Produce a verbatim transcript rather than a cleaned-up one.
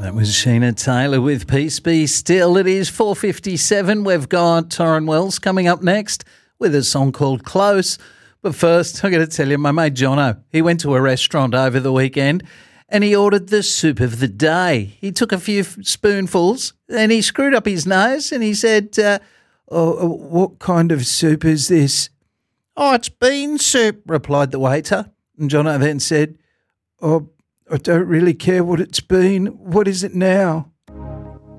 That was Sheena Taylor with Peace Be Still. It is four fifty-seven. We've got Torrin Wells coming up next with a song called Close. But first, I'm going to tell you, my mate Jono, he went to a restaurant over the weekend and he ordered the soup of the day. He took a few spoonfuls and he screwed up his nose and he said, uh, oh, what kind of soup is this? Oh, it's bean soup, replied the waiter. And Jono then said, oh, I don't really care what it's been. What is it now?